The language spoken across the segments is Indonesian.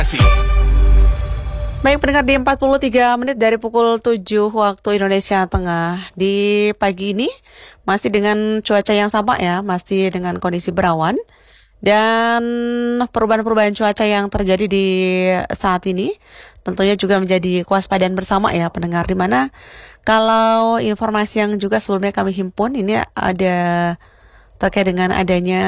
Baik pendengar, di 43 menit dari pukul 7 waktu Indonesia Tengah. Di pagi ini masih dengan cuaca yang sama ya, masih dengan kondisi berawan. Dan perubahan-perubahan cuaca yang terjadi di saat ini tentunya juga menjadi kewaspadaan bersama ya pendengar. Di mana kalau informasi yang juga sebelumnya kami himpun ini ada terkait dengan adanya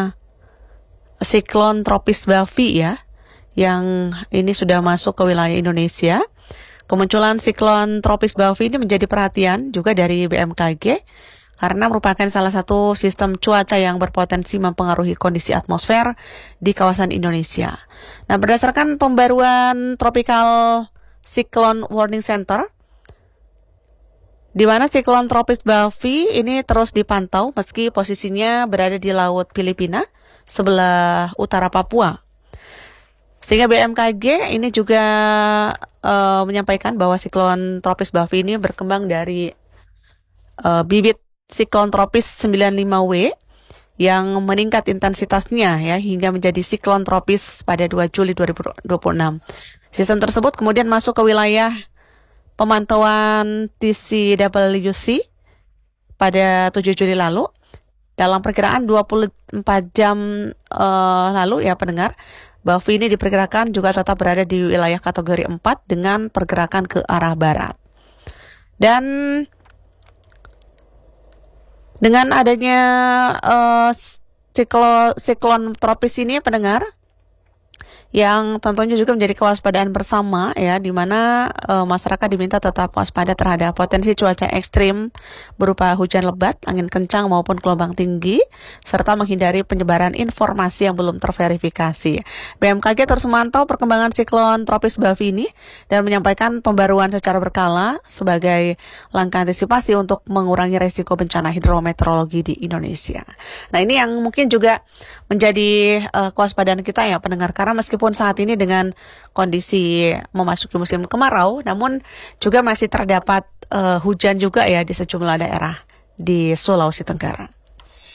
siklon tropis Bavi ya, yang ini sudah masuk ke wilayah Indonesia. Kemunculan siklon tropis Bavi ini menjadi perhatian juga dari BMKG karena merupakan salah satu sistem cuaca yang berpotensi mempengaruhi kondisi atmosfer di kawasan Indonesia. Nah, berdasarkan pembaruan Tropical Cyclone Warning Center, di mana siklon tropis Bavi ini terus dipantau meski posisinya berada di Laut Filipina sebelah utara Papua. Sehingga BMKG ini juga menyampaikan bahwa siklon tropis Bavi ini berkembang dari bibit siklon tropis 95W yang meningkat intensitasnya ya hingga menjadi siklon tropis pada 2 Juli 2026. Sistem tersebut kemudian masuk ke wilayah pemantauan TCWC pada 7 Juli lalu. Dalam perkiraan 24 jam lalu ya pendengar, Bavi ini diperkirakan juga tetap berada di wilayah kategori 4 dengan pergerakan ke arah barat. Dan dengan adanya siklon tropis ini pendengar, yang tentunya juga menjadi kewaspadaan bersama ya, di mana masyarakat diminta tetap waspada terhadap potensi cuaca ekstrim berupa hujan lebat, angin kencang maupun gelombang tinggi, serta menghindari penyebaran informasi yang belum terverifikasi. BMKG terus memantau perkembangan siklon tropis Bavi ini dan menyampaikan pembaruan secara berkala sebagai langkah antisipasi untuk mengurangi resiko bencana hidrometeorologi di Indonesia. Nah, ini yang mungkin juga menjadi kewaspadaan kita ya pendengar, karena meskipun saat ini dengan kondisi memasuki musim kemarau, namun juga masih terdapat hujan juga ya di sejumlah daerah di Sulawesi Tenggara.